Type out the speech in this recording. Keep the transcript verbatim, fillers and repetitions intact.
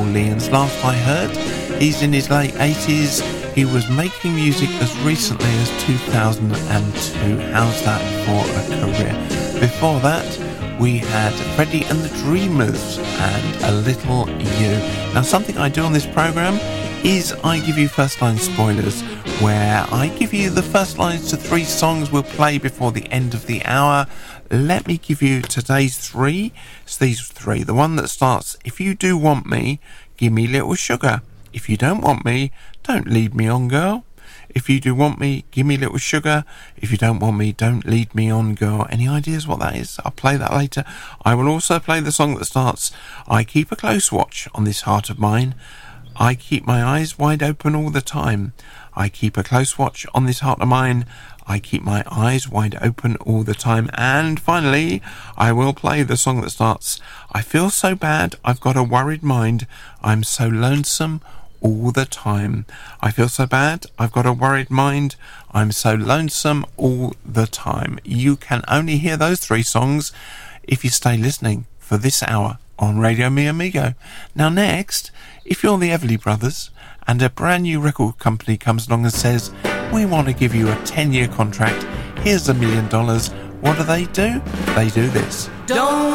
Orleans. Last I heard, he's in his late eighties. He was making music as recently as two thousand two. How's that for a career? Before that, we had Freddie and the Dreamers and A Little You. Now, something I do on this programme is I give you first line spoilers, where I give you the first lines to three songs we'll play before the end of the hour. Let me give you today's three. It's these three. The one that starts, if you do want me, give me little sugar. If you don't want me, don't lead me on, girl. If you do want me, give me little sugar. If you don't want me, don't lead me on, girl. Any ideas what that is? I'll play that later. I will also play the song that starts, I keep a close watch on this heart of mine. I keep my eyes wide open all the time. I keep a close watch on this heart of mine. I keep my eyes wide open all the time. And finally, I will play the song that starts, I feel so bad, I've got a worried mind. I'm so lonesome all the time. I feel so bad, I've got a worried mind. I'm so lonesome all the time. You can only hear those three songs if you stay listening for this hour on Radio Mi Amigo. Now next, if you're the Everly Brothers and a brand new record company comes along and says, we want to give you a ten-year contract, here's a million dollars, what do they do? They do this. Don't